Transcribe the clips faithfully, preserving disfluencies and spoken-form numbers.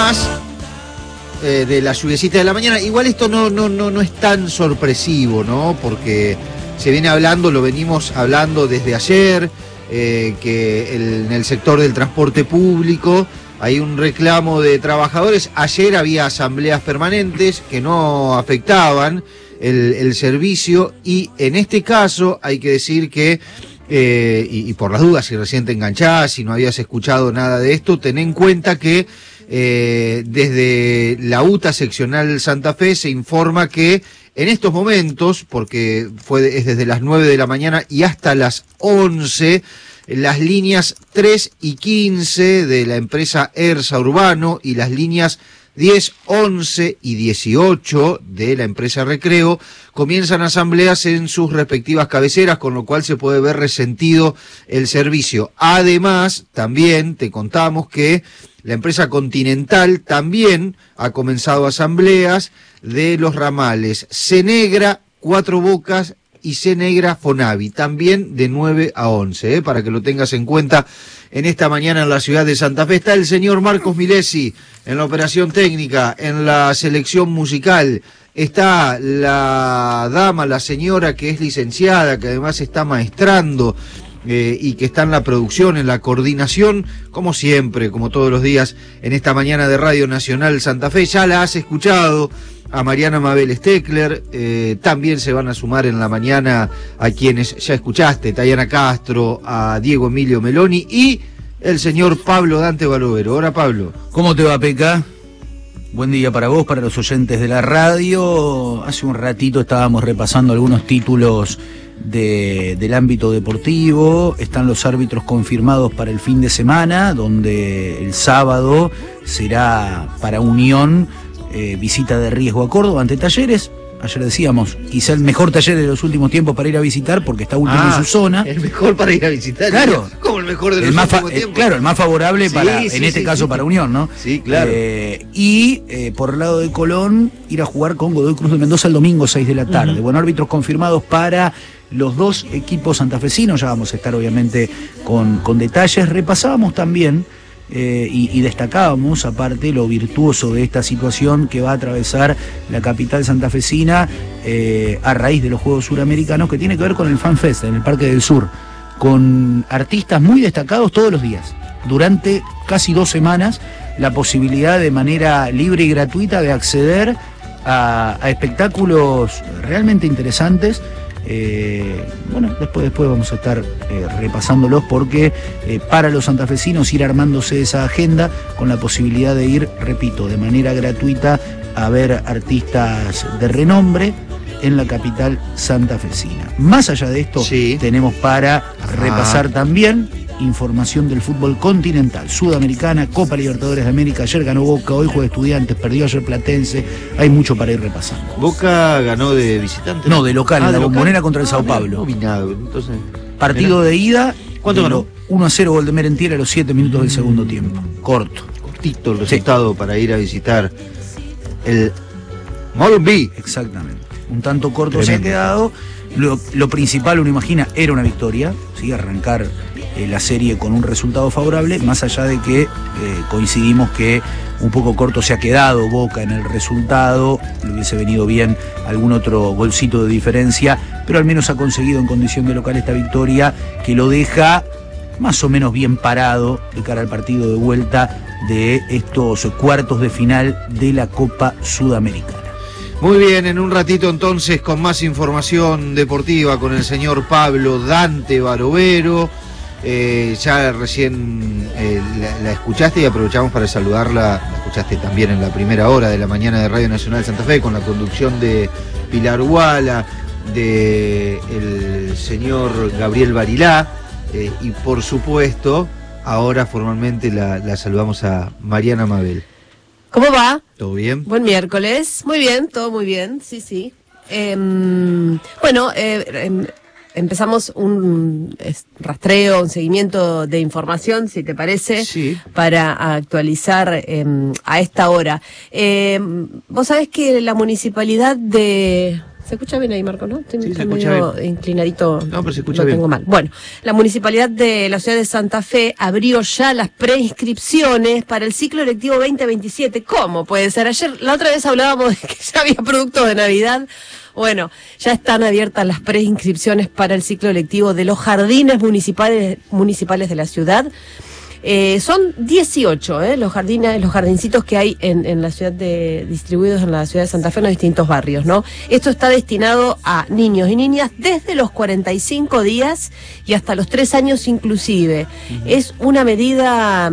más eh, de la lluviecita de la mañana. Igual esto no, no, no, no es tan sorpresivo, ¿no? Porque se viene hablando, lo venimos hablando desde ayer, eh, que el, en el sector del transporte público hay un reclamo de trabajadores. Ayer había asambleas permanentes que no afectaban el, el servicio, y en este caso hay que decir que, eh, y, y por las dudas, si recién te enganchás, si no habías escuchado nada de esto, ten en cuenta que eh, desde la UTA seccional Santa Fe se informa que en estos momentos, porque fue, es desde las nueve de la mañana y hasta las once, las líneas tres y quince de la empresa ERSA Urbano y las líneas diez, once y dieciocho de la empresa Recreo comienzan asambleas en sus respectivas cabeceras, con lo cual se puede ver resentido el servicio. Además, también te contamos que la empresa Continental también ha comenzado asambleas de los ramales C Negra, Cuatro Bocas y C Negra Fonavi, también de nueve a once, ¿eh? Para que lo tengas en cuenta en esta mañana en la ciudad de Santa Fe. Está el señor Marcos Milesi en la operación técnica, en la selección musical. Está la dama, la señora que es licenciada, que además está maestrando eh, y que está en la producción, en la coordinación, como siempre, como todos los días, en esta mañana de Radio Nacional Santa Fe. Ya la has escuchado a Mariana Mabel Steckler, eh, también se van a sumar en la mañana a quienes ya escuchaste, Tayana Castro, a Diego Emilio Meloni y el señor Pablo Dante Barovero. Hola, Pablo. ¿Cómo te va, Peca? Buen día para vos, para los oyentes de la radio. Hace un ratito estábamos repasando algunos títulos de, del ámbito deportivo. Están los árbitros confirmados para el fin de semana, donde el sábado será para Unión Eh, visita de riesgo a Córdoba ante Talleres. Ayer decíamos, quizá el mejor Taller de los últimos tiempos para ir a visitar, porque está último ah, en su zona. El mejor para ir a visitar. Claro. Como el mejor de los el más últimos tiempos. Claro, el más favorable, sí, para, sí, en este sí, caso sí, para Unión, ¿no? Sí, claro. Eh, y eh, por el lado de Colón, ir a jugar con Godoy Cruz de Mendoza el domingo seis de la tarde. Uh-huh. Bueno, árbitros confirmados para los dos equipos santafesinos. Ya vamos a estar obviamente con, con detalles. Repasábamos también Eh, y, y destacábamos aparte lo virtuoso de esta situación que va a atravesar la capital santafesina eh, a raíz de los Juegos Suramericanos, que tiene que ver con el FanFest en el Parque del Sur, con artistas muy destacados todos los días, durante casi dos semanas, la posibilidad de manera libre y gratuita de acceder a, a espectáculos realmente interesantes. Eh, bueno, después, después vamos a estar eh, repasándolos, porque eh, para los santafesinos ir armándose esa agenda con la posibilidad de ir, repito, de manera gratuita a ver artistas de renombre en la capital santafesina. Más allá de esto, sí, tenemos para repasar también información del fútbol continental, Sudamericana, Copa Libertadores de América. Ayer ganó Boca, hoy juega Estudiantes, perdió ayer Platense. Hay mucho para ir repasando. ¿Boca ganó de visitante? No, de local, ah, en la local? Bombonera contra el ah, Sao mira, Paulo. No vi nada, entonces, partido mira. de ida. ¿Cuánto ganó? uno a cero, gol de Merentiel a los siete minutos del segundo tiempo. Corto. Cortito el resultado, sí, para ir a visitar el Morumbí. Exactamente. Un tanto corto. Tremendo. Se ha quedado. Lo, lo principal, uno imagina, era una victoria, ¿sí? Arrancar eh, la serie con un resultado favorable, más allá de que eh, coincidimos que un poco corto se ha quedado Boca en el resultado. Le hubiese venido bien algún otro golcito de diferencia, pero al menos ha conseguido en condición de local esta victoria que lo deja más o menos bien parado de cara al partido de vuelta de estos cuartos de final de la Copa Sudamericana. Muy bien, en un ratito entonces con más información deportiva con el señor Pablo Dante Barovero. Eh, ya recién eh, la, la escuchaste y aprovechamos para saludarla. La escuchaste también en la primera hora de la mañana de Radio Nacional Santa Fe, con la conducción de Pilar Guala, de el señor Gabriel Barilá, eh, y por supuesto ahora formalmente la, la saludamos a Mariana Mabel. ¿Cómo va? ¿Todo bien? Buen miércoles. Muy bien, todo muy bien, sí, sí. Eh, bueno, eh, eh, empezamos un rastreo, un seguimiento de información, si te parece, sí, para actualizar eh, a esta hora. Eh, vos sabés que la municipalidad de ¿Se escucha bien ahí, Marco, no? Estoy Sí, se medio escucha bien. inclinadito. No, pero se escucha lo bien. tengo mal. Bueno, la Municipalidad de la Ciudad de Santa Fe abrió ya las preinscripciones para el ciclo lectivo veinte veintisiete. ¿Cómo puede ser? Ayer, la otra vez hablábamos de que ya había productos de Navidad. Bueno, ya están abiertas las preinscripciones para el ciclo lectivo de los jardines municipales, municipales de la ciudad. Eh, son dieciocho eh, los jardines, los jardincitos que hay en, en la ciudad de, distribuidos en la ciudad de Santa Fe en los distintos barrios, ¿no? Esto está destinado a niños y niñas desde los cuarenta y cinco días y hasta los tres años inclusive. Uh-huh. Es una medida,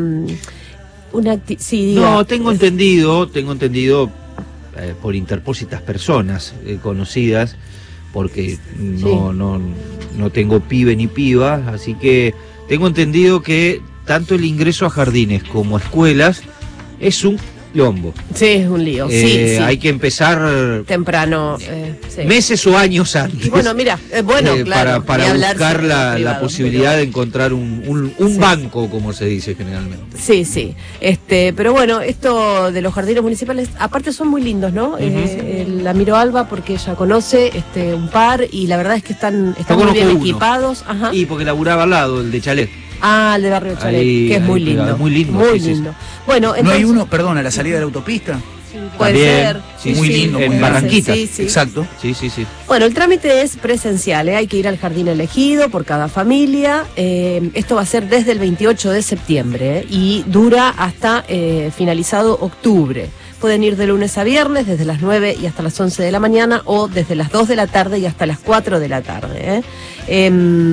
una sí, diga, No, tengo entendido, tengo entendido eh, por interpósitas personas eh, conocidas, porque no, sí. no, no tengo pibe ni piba, así que tengo entendido que tanto el ingreso a jardines como a escuelas es un lombo. Sí, es un lío. Eh, sí, sí. Hay que empezar temprano, eh, sí. meses o años antes. Bueno, mira, eh, bueno, eh, claro. Para, para buscar la, privado, la posibilidad pero... de encontrar un, un, un sí. banco, como se dice generalmente. Sí, sí. Este, pero bueno, esto de los jardines municipales, aparte son muy lindos, ¿no? Uh-huh. eh, la miro Alba porque ella conoce este un par y la verdad es que están, están muy bien uno. equipados. Ajá. Y porque laburaba al lado, el de Chalet. Ah, el de Barrio Chalet, ahí, que es muy lindo. Pegado, muy lindo. Muy sí, lindo. Sí. Bueno, entonces... ¿No hay uno, perdón, a la salida de la autopista? Puede También, ser. Sí, muy sí, lindo. En muy Barranquita. Sí, sí. Exacto. Sí, sí, sí. Bueno, el trámite es presencial, ¿eh? Hay que ir al jardín elegido por cada familia. Eh, esto va a ser desde el veintiocho de septiembre ¿eh? y dura hasta eh, finalizado octubre. Pueden ir de lunes a viernes, desde las nueve y hasta las once de la mañana, o desde las dos de la tarde y hasta las cuatro de la tarde. ¿eh? Eh,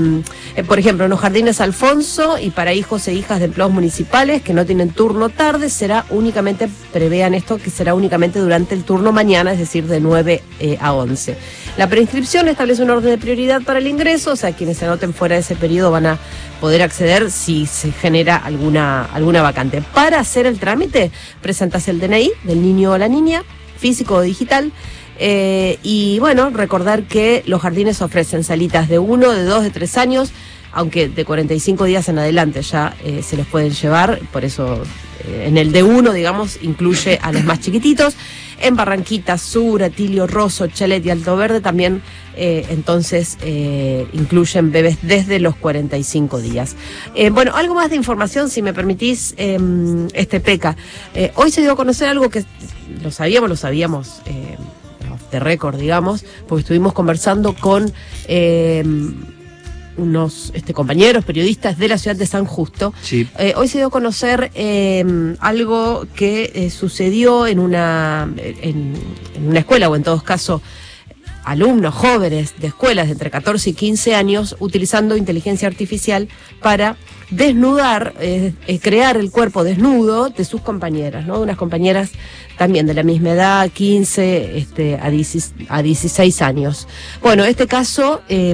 eh, por ejemplo, en los jardines Alfonso y para hijos e hijas de empleados municipales que no tienen turno tarde, será únicamente, prevean esto, que será únicamente durante el turno mañana, es decir, de nueve eh, a once. La preinscripción establece un orden de prioridad para el ingreso, o sea, quienes se anoten fuera de ese periodo van a poder acceder si se genera alguna, alguna vacante. Para hacer el trámite, presentas el D N I del niño o la niña, físico o digital, eh, y bueno, recordar que los jardines ofrecen salitas de uno, de dos, de tres años, aunque de cuarenta y cinco días en adelante ya eh, se los pueden llevar, por eso eh, en el de uno, digamos, incluye a los más chiquititos. En Barranquita, Sur, Atilio, Rosso, Chalet y Alto Verde también eh, entonces eh, incluyen bebés desde los cuarenta y cinco días. Eh, bueno, algo más de información, si me permitís, eh, este Peca. Eh, hoy se dio a conocer algo que lo sabíamos, lo sabíamos eh, de récord, digamos, porque estuvimos conversando con... Eh, unos este, compañeros periodistas de la ciudad de San Justo. Sí. Eh, hoy se dio a conocer eh, algo que eh, sucedió en una, en, en una escuela, o en todo caso, alumnos jóvenes de escuelas de entre catorce y quince años utilizando inteligencia artificial para desnudar, eh, eh, crear el cuerpo desnudo de sus compañeras, ¿no? Unas compañeras también de la misma edad, quince este, a dieciséis años. Bueno, este caso... Eh,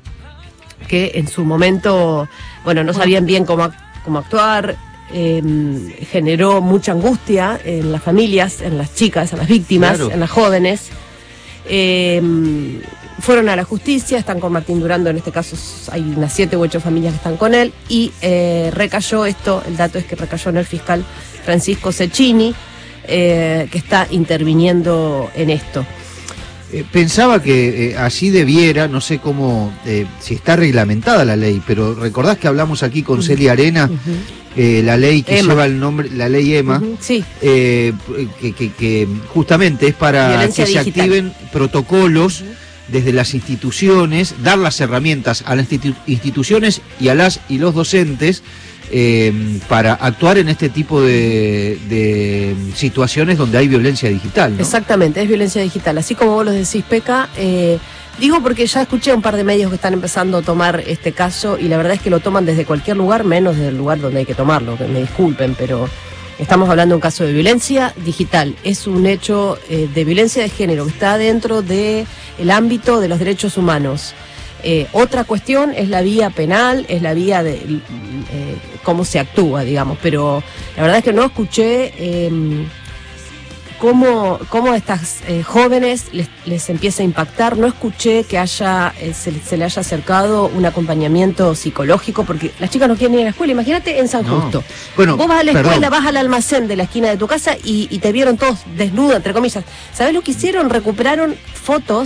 que en su momento, bueno, no sabían bien cómo, cómo actuar, eh, generó mucha angustia en las familias, en las chicas, en las víctimas, claro. En las jóvenes. Eh, fueron a la justicia, están con Martín Durando, en este caso hay unas siete u ocho familias que están con él, y eh, recayó esto, el dato es que recayó en el fiscal Francisco Cecchini, eh, que está interviniendo en esto. Eh, pensaba que eh, así debiera, no sé cómo, eh, si está reglamentada la ley, pero recordás que hablamos aquí con uh-huh. Celia Arena, uh-huh. eh, la ley que Emma. lleva el nombre, la ley EMA, uh-huh. sí. eh, que, que, que justamente es para Violencia que digital. Se activen protocolos uh-huh. desde las instituciones, dar las herramientas a las institu- instituciones y a las y los docentes Eh, para actuar en este tipo de, de situaciones donde hay violencia digital, ¿no? Exactamente, es violencia digital. Así como vos lo decís, Peca, eh, digo porque ya escuché a un par de medios que están empezando a tomar este caso y la verdad es que lo toman desde cualquier lugar, menos desde el lugar donde hay que tomarlo, que me disculpen, pero estamos hablando de un caso de violencia digital. Es un hecho eh, de violencia de género que está dentro del ámbito de los derechos humanos. Eh, otra cuestión es la vía penal, es la vía de eh, cómo se actúa, digamos, pero la verdad es que no escuché eh, cómo, cómo a estas eh, jóvenes les, les empieza a impactar, no escuché que haya eh, se, se le haya acercado un acompañamiento psicológico, porque las chicas no quieren ir a la escuela. Imagínate en San no. Justo. Bueno, vos vas a la perdón. escuela, vas al almacén de la esquina de tu casa y, y te vieron todos desnudos, entre comillas. ¿Sabés lo que hicieron? Recuperaron fotos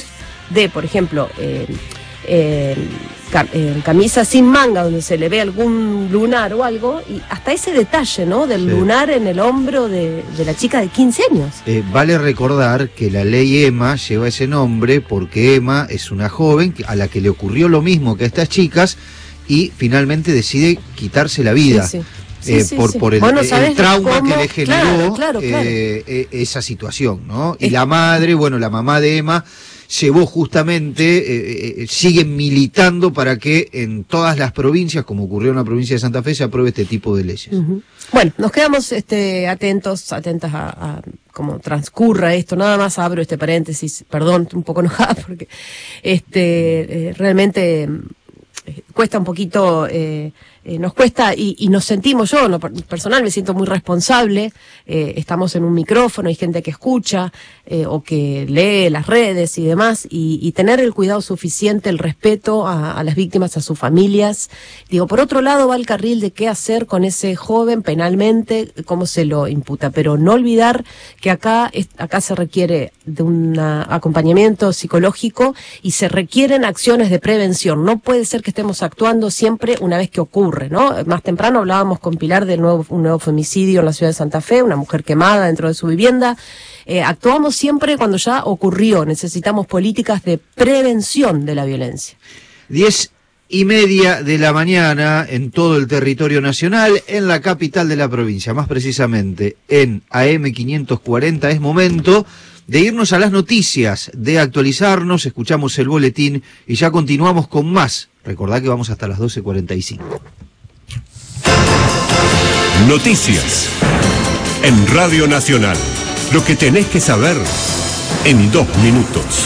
de, por ejemplo, eh, eh, cam eh, camisa sin manga donde se le ve algún lunar o algo, y hasta ese detalle, ¿no? Del sí. lunar en el hombro de, de la chica de quince años. Eh, vale recordar que la ley Emma lleva ese nombre porque Emma es una joven a la que le ocurrió lo mismo que a estas chicas y finalmente decide quitarse la vida. Sí, sí. Sí, eh, sí, por, sí. por el, bueno, el trauma cómo... que le generó claro, claro, claro. Eh, eh, esa situación, ¿no? Y es... la madre, bueno, la mamá de Emma llevó justamente, eh, eh, siguen militando para que en todas las provincias, como ocurrió en la provincia de Santa Fe, se apruebe este tipo de leyes. Uh-huh. Bueno, nos quedamos este, atentos, atentas a, a cómo transcurra esto. Nada más abro este paréntesis, perdón, un poco enojada porque este, eh, realmente eh, cuesta un poquito... Eh, Eh, nos cuesta y, y nos sentimos, yo no, personal me siento muy responsable, eh, estamos en un micrófono, hay gente que escucha eh, o que lee las redes y demás, y, y tener el cuidado suficiente, el respeto a, a las víctimas, a sus familias. Digo, por otro lado va el carril de qué hacer con ese joven penalmente, cómo se lo imputa, pero no olvidar que acá, es, acá se requiere de un acompañamiento psicológico y se requieren acciones de prevención. No puede ser que estemos actuando siempre una vez que ocurre, ¿no? Más temprano hablábamos con Pilar de nuevo, un nuevo femicidio en la ciudad de Santa Fe, una mujer quemada dentro de su vivienda. Eh, actuamos siempre cuando ya ocurrió. Necesitamos políticas de prevención de la violencia. Diez y media de la mañana en todo el territorio nacional, en la capital de la provincia, más precisamente en A M quinientos cuarenta, es momento de irnos a las noticias, de actualizarnos, escuchamos el boletín y ya continuamos con más. Recordad que vamos hasta las doce cuarenta y cinco. Noticias en Radio Nacional. Lo que tenés que saber en dos minutos.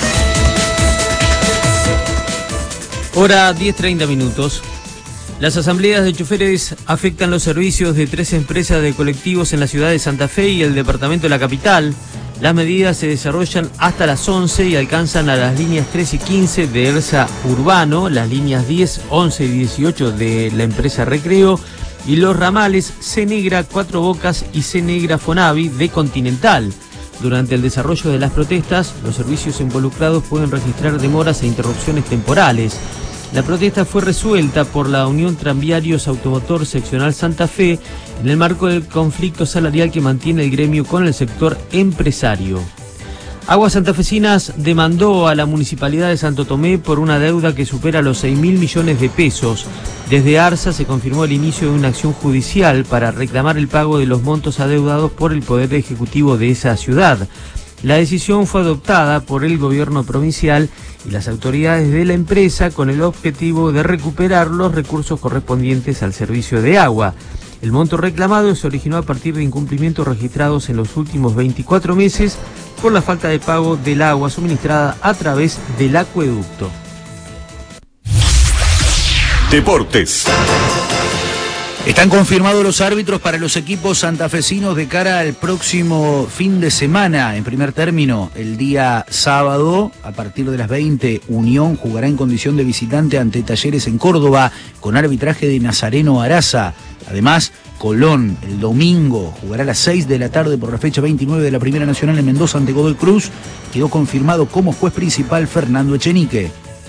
Hora diez treinta minutos. Las asambleas de choferes afectan los servicios de tres empresas de colectivos en la ciudad de Santa Fe y el departamento de la capital. Las medidas se desarrollan hasta las once y alcanzan a las líneas tres y quince de ERSA Urbano, las líneas diez, once y dieciocho de la empresa Recreo y los ramales C Negra Cuatro Bocas y C Negra Fonavi de Continental. Durante el desarrollo de las protestas, los servicios involucrados pueden registrar demoras e interrupciones temporales. La protesta fue resuelta por la Unión Tranviarios Automotor Seccional Santa Fe en el marco del conflicto salarial que mantiene el gremio con el sector empresario. Aguas Santafesinas demandó a la Municipalidad de Santo Tomé por una deuda que supera los seis mil millones de pesos. Desde ARSA se confirmó el inicio de una acción judicial para reclamar el pago de los montos adeudados por el Poder Ejecutivo de esa ciudad. La decisión fue adoptada por el gobierno provincial y las autoridades de la empresa con el objetivo de recuperar los recursos correspondientes al servicio de agua. El monto reclamado se originó a partir de incumplimientos registrados en los últimos veinticuatro meses por la falta de pago del agua suministrada a través del acueducto. Deportes. Están confirmados los árbitros para los equipos santafesinos de cara al próximo fin de semana. En primer término, el día sábado, a partir de las veinte, Unión jugará en condición de visitante ante Talleres en Córdoba, con arbitraje de Nazareno Araza. Además, Colón, el domingo, jugará a las seis de la tarde por la fecha veintinueve de la Primera Nacional en Mendoza ante Godoy Cruz. Quedó confirmado como juez principal Fernando Echenique.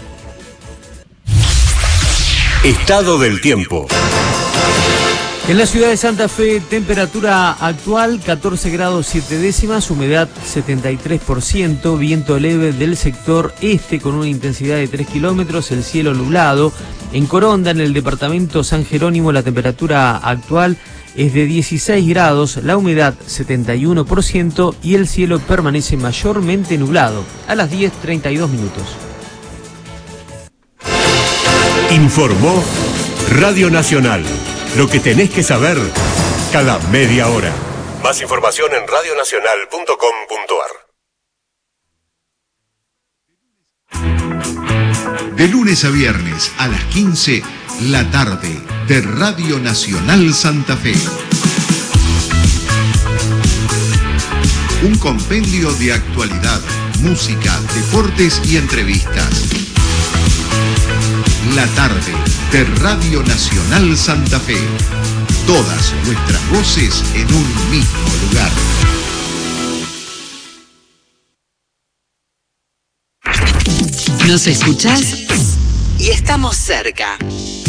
Estado del tiempo. En la ciudad de Santa Fe, temperatura actual catorce grados siete décimas, humedad setenta y tres por ciento, viento leve del sector este con una intensidad de tres kilómetros, el cielo nublado. En Coronda, en el departamento San Jerónimo, la temperatura actual es de dieciséis grados, la humedad setenta y uno por ciento y el cielo permanece mayormente nublado. A las diez treinta y dos minutos. Informó Radio Nacional. Lo que tenés que saber cada media hora. Más información en radio nacional punto com punto ar. De lunes a viernes a las quince, la tarde de Radio Nacional Santa Fe. Un compendio de actualidad, música, deportes y entrevistas. La tarde de Radio Nacional Santa Fe. Todas nuestras voces en un mismo lugar. Nos escuchás y estamos cerca.